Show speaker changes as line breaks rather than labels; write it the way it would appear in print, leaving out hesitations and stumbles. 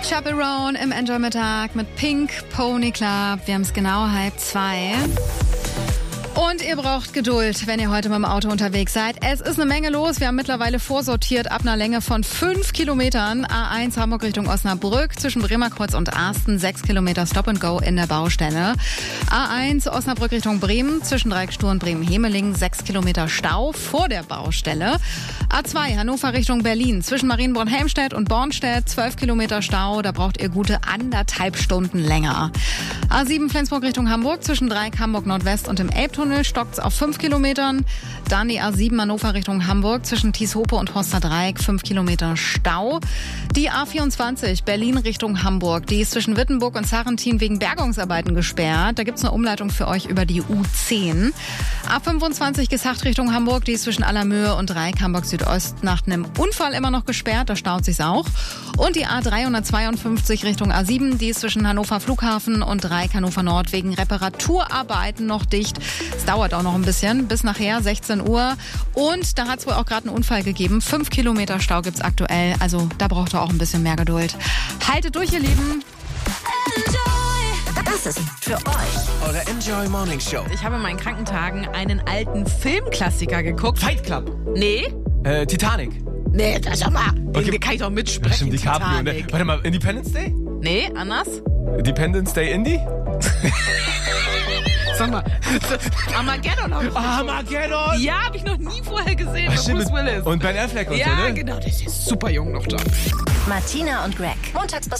Chaperone im Enjoy-Mittag mit Pink Pony Club. Wir haben es genau 1:30. Und ihr braucht Geduld, wenn ihr heute mit dem Auto unterwegs seid. Es ist eine Menge los. Wir haben mittlerweile vorsortiert ab einer Länge von 5 Kilometern. A1 Hamburg Richtung Osnabrück, zwischen Bremerkreuz und Arsten 6 Kilometer Stop and Go in der Baustelle. A1 Osnabrück Richtung Bremen, zwischen Dreieckstuhl und Bremen-Hemeling 6 Kilometer Stau vor der Baustelle. A2 Hannover Richtung Berlin, zwischen Marienborn-Helmstedt und Bornstedt 12 Kilometer Stau. Da braucht ihr gute 1,5 Stunden länger. A7 Flensburg Richtung Hamburg, zwischen Dreieck Hamburg Nordwest und dem Elbtunnel stockt's auf 5 Kilometern. Dann die A7 Hannover Richtung Hamburg, zwischen Thieshope und Horster Dreieck 5 Kilometer Stau. Die A24 Berlin Richtung Hamburg, die ist zwischen Wittenburg und Sarrentin wegen Bergungsarbeiten gesperrt. Da gibt's eine Umleitung für euch über die U10. A25 Gesacht Richtung Hamburg, die ist zwischen Allermöhe und Dreieck Hamburg Südost nach einem Unfall immer noch gesperrt, da staut sich's auch. Und die A352 Richtung A7, die ist zwischen Hannover Flughafen und Dreieck Hannover Nord wegen Reparaturarbeiten noch dicht. Es dauert auch noch ein bisschen, bis nachher 16 Uhr. Und da hat es wohl auch gerade einen Unfall gegeben. 5 Kilometer Stau gibt's aktuell, also da braucht ihr auch ein bisschen mehr Geduld. Haltet durch, ihr Lieben.
Das ist für euch.
Eure Enjoy Morning Show.
Ich habe in meinen kranken Tagen einen alten Filmklassiker geguckt.
Fight Club.
Nee.
Titanic.
Nee, das sag mal.
Okay.
Den kann ich doch mitsprechen.
Stimmt, DiCaprio, ne?
Titanic.
Warte mal, Independence Day?
Nee, anders?
Independence Day Indy?
Sag mal. Armageddon habe ich.
Armageddon!
Ja, habe ich noch nie vorher gesehen. Mit
Stimmt,
Bruce Willis.
und Ben Affleck und
ja,
so, ne?
genau. Das ist super jung noch da.
Martina und Greg. Montags bis